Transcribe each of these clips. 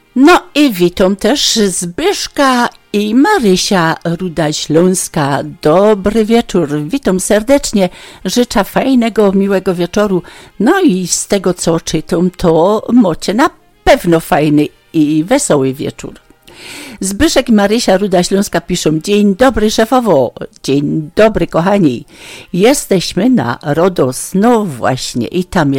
No i witam też Zbyszka i Marysia Ruda-Śląska. Dobry wieczór, witam serdecznie, życzę fajnego, miłego wieczoru. No i z tego co czytam, to macie na pewno fajny i wesoły wieczór. Zbyszek i Marysia Ruda-Śląska piszą: dzień dobry szefowo, dzień dobry kochani. Jesteśmy na RODOS, no właśnie i tam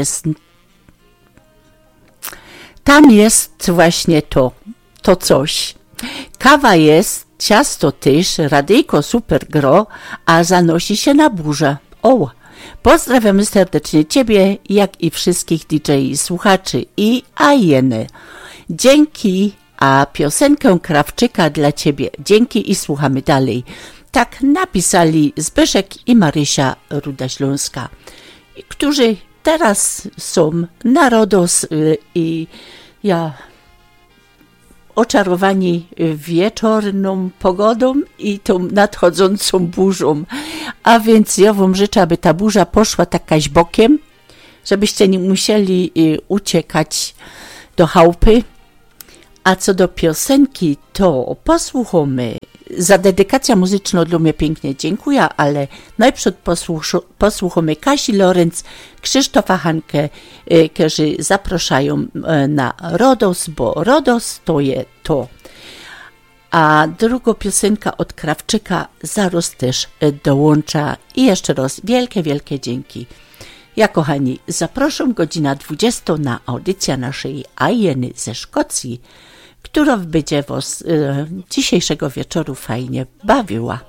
jest właśnie to coś. Kawa jest, ciasto też, radyjko super gro, a zanosi się na burzę. O, pozdrawiamy serdecznie Ciebie, jak i wszystkich DJ słuchaczy i Ajeny. Dzięki, a piosenkę Krawczyka dla Ciebie. Dzięki i słuchamy dalej. Tak napisali Zbyszek i Marysia Ruda-Śląska, którzy teraz są na RODOS i ja oczarowani wieczorną pogodą i tą nadchodzącą burzą. A więc ja wam życzę, aby ta burza poszła takaś bokiem, żebyście nie musieli uciekać do chałupy. A co do piosenki, to posłuchamy. Za dedykację muzyczną dla mnie pięknie dziękuję, ale najpierw posłuchamy Kasi Lorenz, Krzysztofa Hankę, którzy zapraszają na RODOS, bo RODOS to jest to. A druga piosenka od Krawczyka zaraz też dołącza. I jeszcze raz wielkie, wielkie dzięki. Ja kochani, zapraszam godzina 20 na audycję naszej Ajeny ze Szkocji, która będzie was dzisiejszego wieczoru fajnie bawiła.